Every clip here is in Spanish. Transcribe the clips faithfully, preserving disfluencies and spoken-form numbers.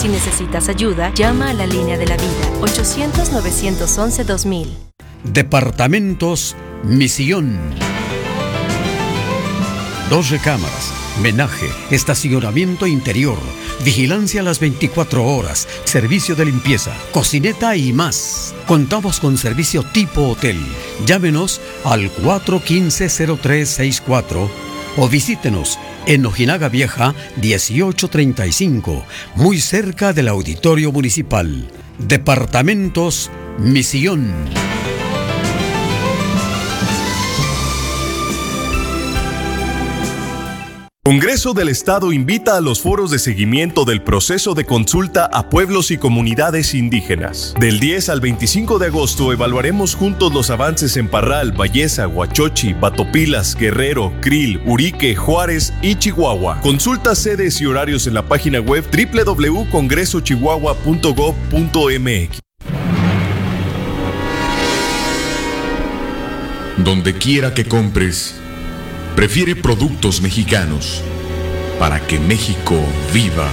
Si necesitas ayuda, llama a la línea de la vida, ochocientos, novecientos once, dos mil. Departamentos Misión. Dos recámaras, menaje, estacionamiento interior, vigilancia a las veinticuatro horas, servicio de limpieza, cocineta y más. Contamos con servicio tipo hotel. Llámenos al cuatro uno cinco, cero tres seis cuatro o visítenos en Ojinaga Vieja dieciocho treinta y cinco, muy cerca del Auditorio Municipal. Departamentos Misión. Congreso del Estado invita a los foros de seguimiento del proceso de consulta a pueblos y comunidades indígenas. Del diez al veinticinco de agosto evaluaremos juntos los avances en Parral, Valleza, Huachochi, Batopilas, Guerrero, Krill, Urique, Juárez y Chihuahua. Consulta sedes y horarios en la página web doble u doble u doble u punto congreso chihuahua punto gob punto eme equis. Donde quiera que compres, prefiere productos mexicanos para que México viva.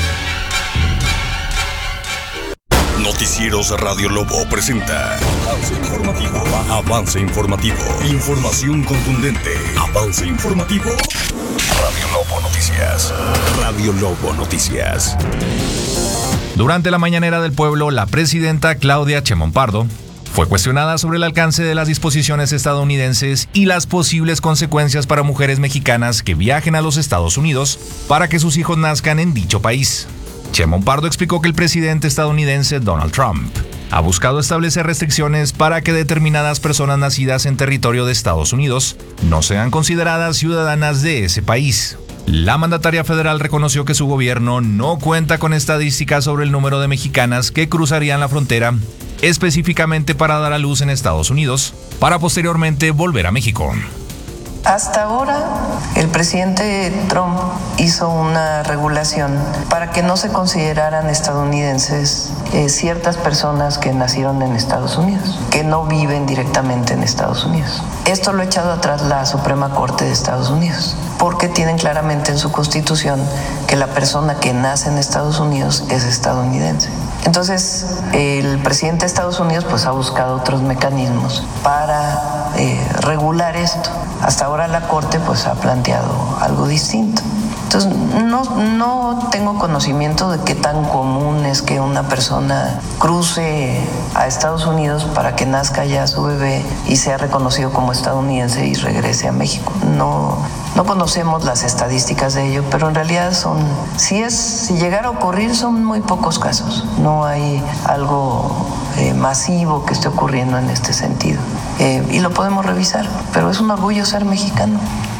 Noticieros Radio Lobo presenta Avance Informativo. Avance Informativo. Información contundente. Avance Informativo. Radio Lobo Noticias. Radio Lobo Noticias. Durante la mañanera del pueblo, la presidenta Claudia Sheinbaum Pardo fue cuestionada sobre el alcance de las disposiciones estadounidenses y las posibles consecuencias para mujeres mexicanas que viajen a los Estados Unidos para que sus hijos nazcan en dicho país. Sheinbaum Pardo explicó que el presidente estadounidense Donald Trump ha buscado establecer restricciones para que determinadas personas nacidas en territorio de Estados Unidos no sean consideradas ciudadanas de ese país. La mandataria federal reconoció que su gobierno no cuenta con estadísticas sobre el número de mexicanas que cruzarían la frontera específicamente para dar a luz en Estados Unidos, para posteriormente volver a México. Hasta ahora, el presidente Trump hizo una regulación para que no se consideraran estadounidenses eh, ciertas personas que nacieron en Estados Unidos, que no viven directamente en Estados Unidos. Esto lo ha echado atrás la Suprema Corte de Estados Unidos, porque tienen claramente en su Constitución que la persona que nace en Estados Unidos es estadounidense. Entonces, el presidente de Estados Unidos pues, ha buscado otros mecanismos para eh, regular esto. Hasta ahora la Corte pues, ha planteado algo distinto. Entonces, no, no tengo conocimiento de qué tan común es que una persona cruce a Estados Unidos para que nazca ya su bebé y sea reconocido como estadounidense y regrese a México. No, no conocemos las estadísticas de ello, pero en realidad son, si es, si llegara a ocurrir, son muy pocos casos. No hay algo eh, masivo que esté ocurriendo en este sentido. Eh, y lo podemos revisar, pero es un orgullo ser mexicano.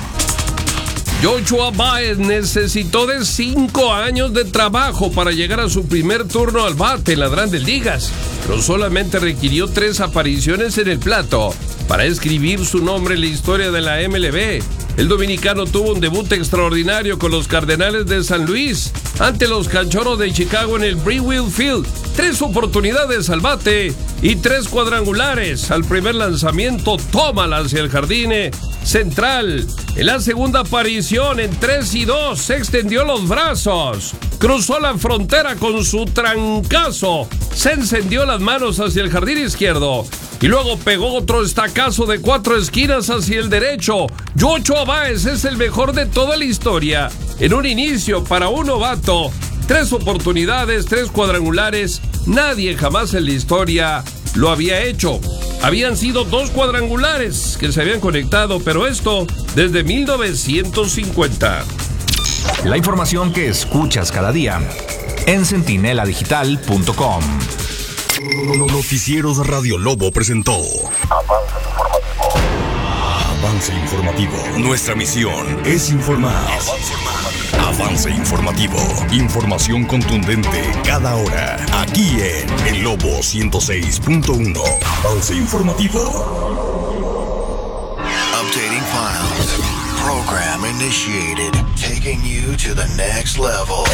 Yoshua Báez necesitó de cinco años de trabajo para llegar a su primer turno al bate en las Grandes Ligas, pero solamente requirió tres apariciones en el plato para escribir su nombre en la historia de la eme ele be. El dominicano tuvo un debut extraordinario con los Cardenales de San Luis ante los Cachorros de Chicago en el Brewell Field. Tres oportunidades al bate y tres cuadrangulares. Al primer lanzamiento, tómala hacia el jardín central. En la segunda aparición, en tres y dos, se extendió los brazos, cruzó la frontera con su trancazo, se encendió las manos hacia el jardín izquierdo y luego pegó otro estacazo de cuatro esquinas hacia el derecho. Yoshua Báez es el mejor de toda la historia. En un inicio para un novato, tres oportunidades, tres cuadrangulares, nadie jamás en la historia lo había hecho. Habían sido dos cuadrangulares que se habían conectado, pero esto desde mil novecientos cincuenta. La información que escuchas cada día en centinela digital punto com. Noticieros Radio Lobo presentó Avance Informativo. Avance Informativo. Nuestra misión es informar. Avance Informativo. Avance Informativo. Información contundente cada hora. Aquí en El Lobo ciento seis punto uno. Avance Informativo. Updating files. Program initiated. Taking you to the next level.